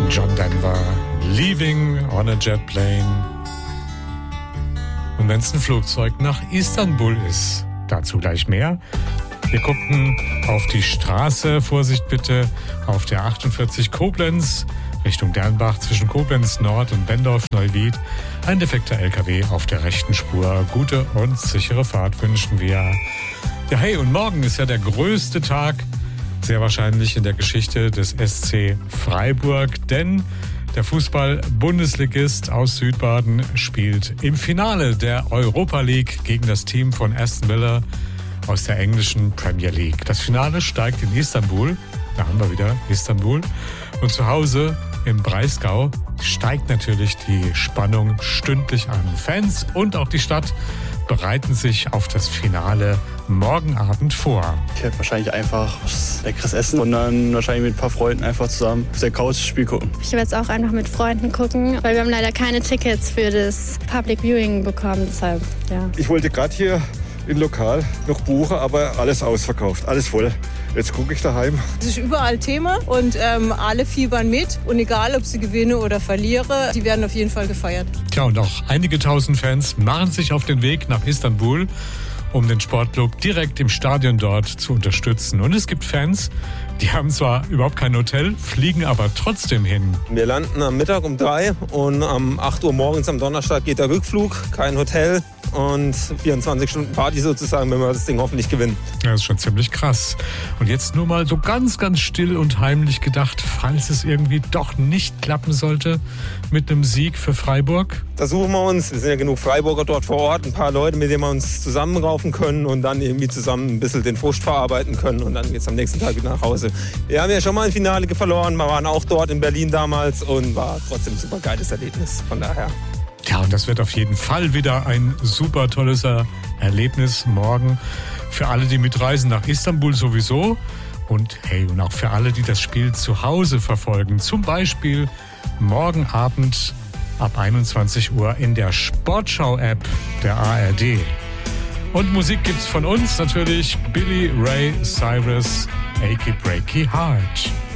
John Denver, Leaving on a Jet Plane. Und wenn es ein Flugzeug nach Istanbul ist, dazu gleich mehr. Wir gucken auf die Straße, Vorsicht bitte, auf der 48 Koblenz, Richtung Dernbach zwischen Koblenz Nord und Bendorf-Neuwied. Ein defekter LKW auf der rechten Spur. Gute und sichere Fahrt wünschen wir. Ja, hey, und morgen ist ja der größte Tag, sehr wahrscheinlich in der Geschichte des SC Freiburg, denn der Fußball-Bundesligist aus Südbaden spielt im Finale der Europa League gegen das Team von Aston Villa aus der englischen Premier League. Das Finale steigt in Istanbul, da haben wir wieder Istanbul, und zu Hause im Breisgau steigt natürlich die Spannung stündlich an. Fans und auch die Stadt bereiten sich auf das Finale morgen Abend vor. Ich werde wahrscheinlich einfach was Leckeres essen und dann wahrscheinlich mit ein paar Freunden einfach zusammen auf der Couch das Spiel gucken. Ich werde es auch einfach mit Freunden gucken, weil wir haben leider keine Tickets für das Public Viewing bekommen. Deshalb, ja. Ich wollte gerade hier im Lokal noch buchen, aber alles ausverkauft, alles voll. Jetzt gucke ich daheim. Es ist überall Thema und alle fiebern mit. Und egal, ob sie gewinne oder verliere, die werden auf jeden Fall gefeiert. Tja, und auch einige tausend Fans machen sich auf den Weg nach Istanbul, um den Sportclub direkt im Stadion dort zu unterstützen. Und es gibt Fans, die haben zwar überhaupt kein Hotel, fliegen aber trotzdem hin. Wir landen am Mittag um 3 und um 8 Uhr morgens am Donnerstag geht der Rückflug, kein Hotel und 24 Stunden Party sozusagen, wenn wir das Ding hoffentlich gewinnen. Ja, das ist schon ziemlich krass. Und jetzt nur mal so ganz, ganz still und heimlich gedacht, falls es irgendwie doch nicht klappen sollte mit einem Sieg für Freiburg. Da suchen wir uns, es sind ja genug Freiburger dort vor Ort, ein paar Leute, mit denen wir uns zusammenraufen können und dann irgendwie zusammen ein bisschen den Frust verarbeiten können und dann geht's am nächsten Tag wieder nach Hause. Wir haben ja schon mal ein Finale verloren, wir waren auch dort in Berlin damals und war trotzdem ein super geiles Erlebnis, von daher. Ja, und das wird auf jeden Fall wieder ein super tolles Erlebnis morgen für alle, die mitreisen nach Istanbul sowieso. Und hey, und auch für alle, die das Spiel zu Hause verfolgen. Zum Beispiel morgen Abend ab 21 Uhr in der Sportschau-App der ARD. Und Musik gibt's von uns natürlich. Billy Ray Cyrus, Achy Breaky Heart.